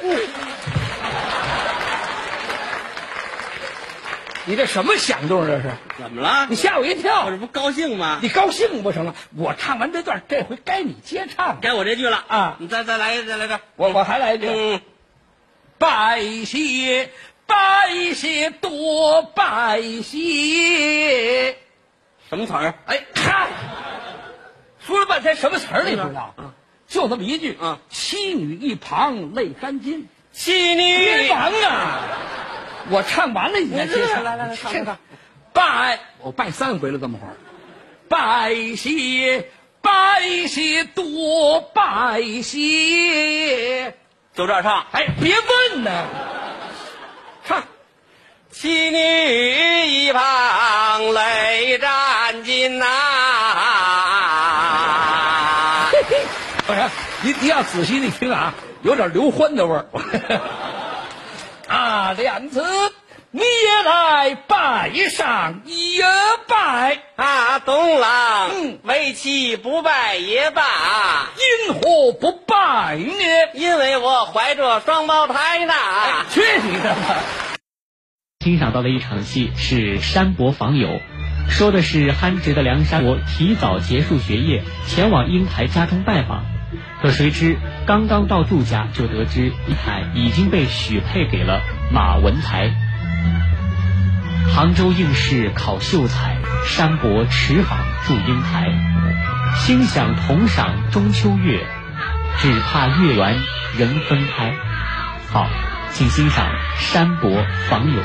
你这什么响动？这是怎么了？ 你吓我一跳！ 我这不高兴吗？ 你高兴不成了？我唱完这段，这回该你接唱。 该我这句了啊！ 你再来这。 我还来一句。拜谢多拜谢。 什么词儿？ 哎，嗨，说了半天什么词儿你不知道？就这么一句。妻女一旁泪沾襟。 妻女别忙啊！我唱完了，你再接唱。 来，唱。 我拜3回了，这么会儿。拜谢多拜谢。 就这儿唱。 哎，别问呢，唱。 妻女一旁泪沾襟呐。 不是，你要仔细你听啊，有点刘欢的味儿。两次你也来拜上一拜东郎，为妻不拜也罢。 因何不拜呢？ 因为我怀着双胞胎呢。 去你的吧！ 欣赏到的一场戏是山伯访友，说的是憨直的梁山伯提早结束学业，前往英台家中拜访。可谁知刚刚到祝家，就得知英台已经被许配给了马文才。杭州应试考秀才，山伯驰访祝英台，心想同赏中秋月，只怕月圆人分开。好，请欣赏山伯访友。